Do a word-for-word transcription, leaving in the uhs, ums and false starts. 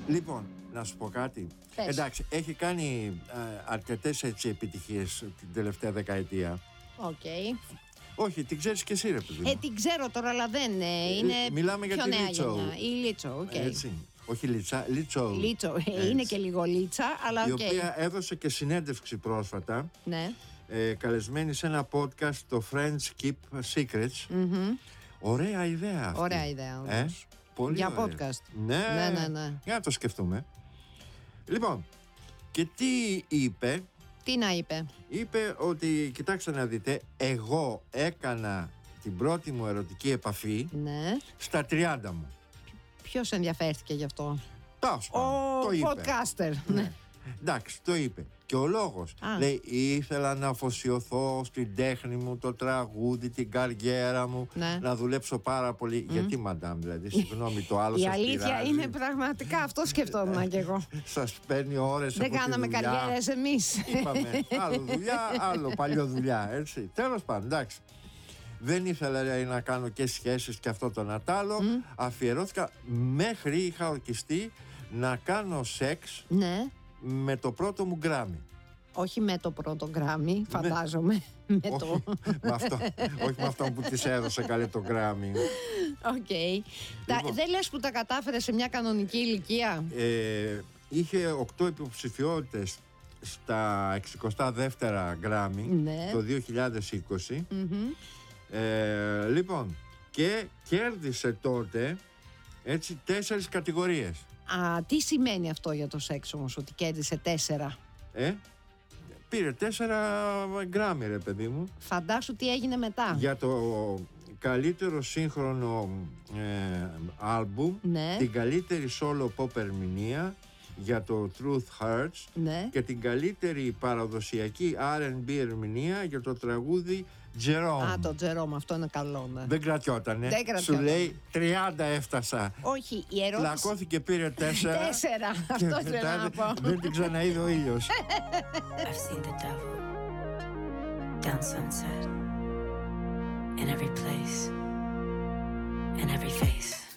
Λοιπόν, να σου πω κάτι. Πες. Εντάξει, έχει κάνει α, αρκετές έτσι επιτυχίες την τελευταία δεκαετία. Οκ. Okay. Όχι, την ξέρεις και εσύ, ρε παιδί μου. Ε, την ξέρω τώρα, αλλά δεν ε, είναι. Ε, μιλάμε για πιο τη νέα Λίτσο. γενιά. Η Λίτσο, οκ. Okay. Έτσι. Όχι Λίτσα, Λίτσο. Λίτσο, ε, είναι και λίγο Λίτσα, αλλά η οκ. Okay. οποία έδωσε και συνέντευξη πρόσφατα. Ναι. Ε, καλεσμένη σε ένα podcast, το Friends Keep Secrets. Mm-hmm. Ωραία ιδέα αυτή. Ωραία ιδέα. Ε, πολύ για ωραία. podcast. Ναι, ναι, ναι, ναι. Για να το σκεφτούμε. Λοιπόν, και τι είπε. Τι να είπε. Είπε ότι, κοιτάξτε να δείτε, εγώ έκανα την πρώτη μου ερωτική επαφή, ναι, στα τριάντα μου. Ποιος ενδιαφέρθηκε γι' αυτό? Τάσο, ο το είπε. podcaster. Ναι. Εντάξει, το είπε. Και ο λόγος, Α. λέει, ήθελα να αφοσιωθώ στην τέχνη μου, το τραγούδι, την καριέρα μου, ναι, να δουλέψω πάρα πολύ. Mm. Γιατί, μαντάμ, δηλαδή, συγγνώμη, το άλλο σας πειράζει? Η αλήθεια είναι πραγματικά, αυτό σκεφτόμουν κι εγώ. Σας παίρνει ώρες από τη δουλειά. Δεν κάναμε καριέρες εμείς. Είπαμε, άλλο δουλειά, άλλο παλιό δουλειά, έτσι. Τέλος πάντων, εντάξει. Δεν ήθελα, λέει, να κάνω και σχέσεις και αυτό το Νατάλο. Mm. Αφιερώθηκα, μέχρι είχα ορκιστεί να κάνω σεξ, ναι, με το πρώτο μου γκράμι. Όχι με το πρώτο γκράμι, φαντάζομαι. με όχι, το... με αυτό, όχι με αυτό που της έδωσε καλή το γκράμι. Οκ. Okay. Λοιπόν, δεν λες που τα κατάφερε σε μια κανονική ηλικία? Ε, είχε οκτώ υποψηφιότητες στα εξηκοστά δεύτερα γκράμι, ναι, το δύο χιλιάδες είκοσι. Mm-hmm. Ε, λοιπόν, και κέρδισε τότε, έτσι, τέσσερις κατηγορίες. Α, τι σημαίνει αυτό για το σεξ όμως, ότι κέρδισε τέσσερα? Ε, πήρε τέσσερα γκράμμι, ρε παιδί μου. Φαντάσου τι έγινε μετά. Για το καλύτερο σύγχρονο ε, άλμπουμ, ναι, την καλύτερη solo pop ερμηνεία για το Truth Hurts, ναι, και την καλύτερη παραδοσιακή αρ εν μπι ερμηνεία για το τραγούδι Jerome. Α, το Jerome, αυτό είναι καλό, ναι. Δεν κρατιότανε. Δεν κρατιότανε. Σου λέει τριάντα έφτασα. Όχι, η ερώτηση... Πλακώθηκε, πήρε τέσσερα. Τέσσερα, αυτό ήθελα να πω. Δεν την ξαναείδε ο ήλιος. I've seen the devil down sunset in every place, in every face.